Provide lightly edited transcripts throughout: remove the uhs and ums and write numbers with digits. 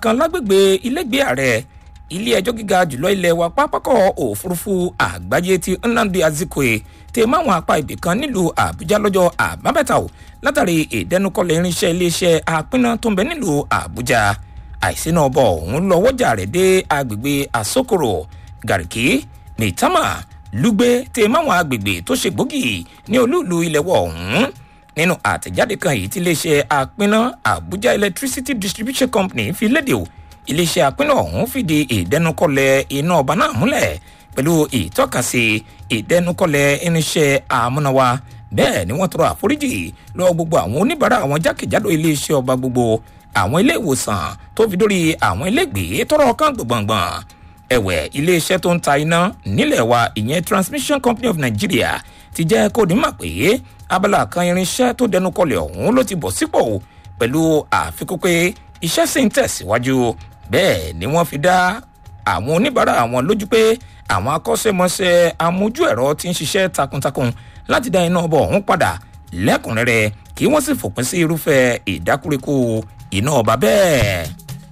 kan lágbègbè ilégbèé ààrẹ ilé ẹjọ́ gíga jùlọ ilẹ̀ wa pápákọ̀ òfurufú àgbáyé ti Nnamdi Azikiwe tẹ máwọn apá ibì kan nílùú Àbújá lọ́jọ́ àbámẹ́ta o látàrí ìdẹnukọlẹ̀ irinṣẹ́ iléeṣẹ́ apínná tó ń bẹ nílùú Àbújá àìsínà ọbọ̀ ọ̀hún lọ́wọ́jà rẹ̀ dé agbègbè Asokoro Garki Maitama Lugbe tẹ máwọn agbègbè tó ṣe gbòógì ní olúùlú ilẹ̀ wọ̀ ọ̀hún nínú àtẹ̀jáde kan yìí tí iléeṣẹ́ apínná Abuja Electricity Distribution Company fi léde o iléeṣẹ́ apínná ọ̀hún fìdí ìdẹnukọlẹ̀ iná ọba náà múlẹ̀ pẹ̀lú ìtọ́kasí ìdẹnukọlẹ̀ irinṣẹ́ amúnáwá bẹ́ẹ̀ ni wọ́n tọrọ àforíjì lọ́wọ́ gbogbo àwọn oníbàárà àwọn jákèjádò iléeṣẹ́ ọba gbogbo àwọn ilé ìwòsàn tó fi dórí àwọn ilégbèé tọrọ kan gbọ̀ngbọ̀n ẹ̀wẹ̀ iléeṣẹ́ tó ń ta iná nílẹ̀ wa ìyẹn Transmission Company of Nigeria ti jẹ́ kó ní mà pé abala kan irinṣẹ́ tó dẹnukọlẹ̀ ọ̀hún ló ti bọ̀ sípò pẹ̀lú àfikún pé iṣẹ́ sì ń tẹ̀síwájú bẹ́ẹ̀ ni wọ́n fi dá àwọn oníbàárà àwọn lójú pé àwọn akọ́ṣẹ́mọṣẹ́ amójú ẹ̀rọ ti ń ṣiṣẹ́ takuntakun láti dá iná ọba ọ̀hún padà lẹ́kùnrẹ́rẹ́ kí wọ́n sì fòpin sí irúfẹ́ ìdákúrekú iná ọba bẹ́ẹ̀.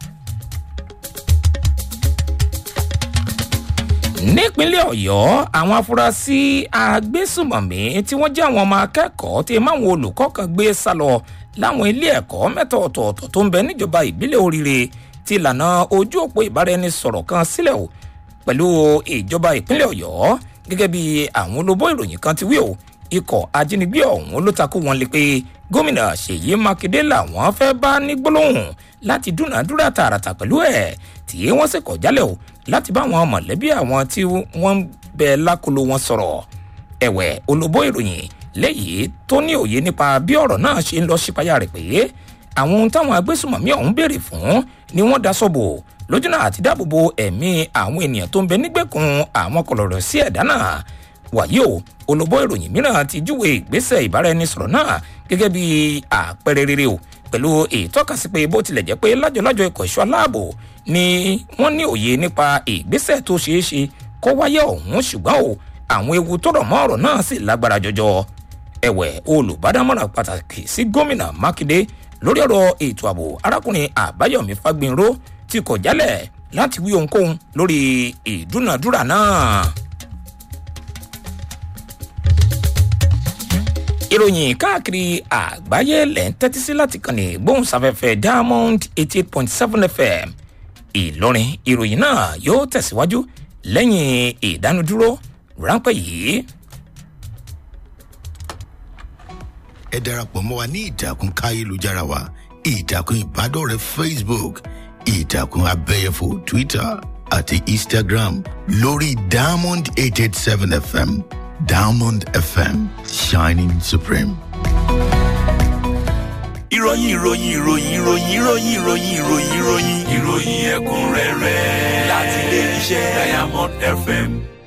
nípínlẹ̀ Ọ̀yọ́ àwọn afurasí agbésùmọ̀mí tí wọ́n jẹ́ àwọn ọmọ akẹ́kọ̀ọ́ tí máwọn olùkọ́ kan gbé sá lọ láwọn ilé ẹ̀kọ́ mẹ́ta ọ̀tọ̀ọ̀tọ̀ tó ń bẹ níjọba ìbílẹ̀ Oríire ti lànà ojú òpó ìbáraẹnisọ̀rọ̀ kan sílẹ̀ o pẹ̀lú ìjọba ìpínlẹ̀ Ọ̀yọ́ gẹ́gẹ́ bí àwọn olóbó ìròyìn kan ti wí o ikọ̀ ajínigbé ọ̀hún ló takò wọn lé pé gómìnà Ṣèyí Mákindé làwọn fẹ́ bá ní gbólóhùn láti dúnàádúrà tààràtà pẹ̀lú ẹ̀ tí wọ́n sì kọ̀ jálẹ̀ o láti bá àwọn mọ̀lẹ́bí àwọn tí wọ́n ń bẹ lákòlò wọn sọ̀rọ̀ ẹ̀wẹ̀ olóbó ìròyìn léyìí tó ní òye nípa bí ọ̀rọ̀ náà ṣe ń lọ sípayá rẹ̀ pé àwọn ohun táwọn agbésùmọ̀mí ọ̀hún béèrè fún ni wọ́n daṣọ bò lójúnà àti dáàbòbò ẹ̀mí àwọn ènìyàn tó ń bẹ nígbèkùn àwọn kọlọ̀rọ̀ sí ẹ̀dá náà wàyí o olóbó ìròyìn mìíràn ti júwe ìgbésẹ̀ ìbáraẹnisọ̀rọ̀ náà gẹ́gẹ́ bí àpẹẹrẹ rere o pẹ̀lú ìtọ́kasí pé bó tilẹ̀ jẹ́ pé lájọlájọ ikọ̀ ẹ̀ṣọ́ aláàbò ni wọ́n ní òye nípa ìgbésẹ̀ tó ṣeé ṣe kó wáyé ọ̀hún ṣùgbọ́n o àwọn ewu tó rọ̀ mọ́ ọ̀rọ̀ náà sì lágbára jọjọ ẹ̀wẹ̀ olùbádámọ̀ràn pàtàkì sí gómìnà Mákindé lórí ọ̀rọ̀ ètò ààbò arákùnrin Àbáyọ̀mí Fágbénró ti kọ̀ jálẹ̀ láti wí ohunkóhun lórí ìdúnàdúrà náà. ìròyìn káàkiri àgbáyé lẹ́ ń tẹ́tí sí láti kàn ní gbóhùnsáfẹ́fẹ́ Diamond 88.7 FM Ìlọrin ìròyìn náà yóò tẹ̀síwájú lẹ́yìn ìdánudúró ráńpẹ́ yìí. ẹ darapọ̀ mọ́ wa ní ìtàkùn káyélujára wa ìtàkùn ìbádọ́rẹ̀ẹ́ Facebook ìtàkùn abẹ́yẹfò Twitter àti Instagram lórí Diamond 887 FM Diamond FM shining supreme. ìròyìn ẹ̀kúnrẹ́rẹ́ láti ilé iṣẹ́ Diamond FM.